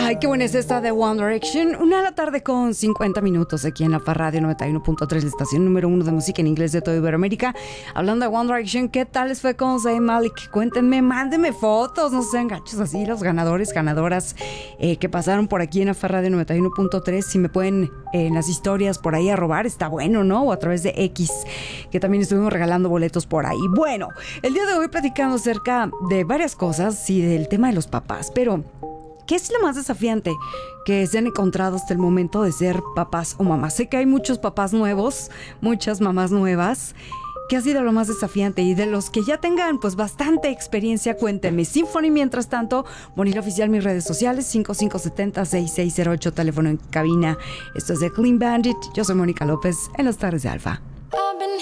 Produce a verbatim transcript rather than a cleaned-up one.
Ay, qué buena es esta de One Direction. Una de la tarde con cincuenta minutos aquí en la F A Radio noventa y uno punto tres, la estación número uno de música en inglés de toda Iberoamérica. Hablando de One Direction, ¿qué tal les fue con Zayn Malik? Cuéntenme, mándenme fotos, no sean gachos así, los ganadores, ganadoras eh, que pasaron por aquí en la F A Radio noventa y uno punto tres. Si me pueden eh, en las historias por ahí a robar, está bueno, ¿no? O a través de X, que también estuvimos regalando boletos por ahí. Bueno, el día de hoy platicando acerca de varias cosas y del tema de los papás, pero ¿qué es lo más desafiante que se han encontrado hasta el momento de ser papás o mamás? Sé que hay muchos papás nuevos, muchas mamás nuevas. ¿Qué ha sido lo más desafiante? Y de los que ya tengan pues bastante experiencia, cuéntenme. Symphony, mientras tanto, Monil Oficial, mis redes sociales, cinco cinco siete cero, seis seis cero ocho, teléfono en cabina. Esto es de Clean Bandit. Yo soy Mónica López en las tardes de Alfa.